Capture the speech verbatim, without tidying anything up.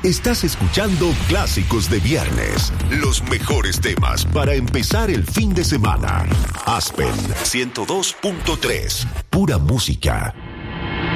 Estás escuchando Clásicos de Viernes, los mejores temas para empezar el fin de semana. Aspen ciento dos punto tres, pura música.